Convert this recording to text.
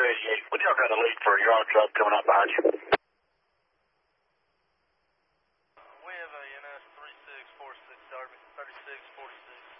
288. What do y'all got a lead for your own truck coming up behind you? We have a NS 3646 Darby, 3646.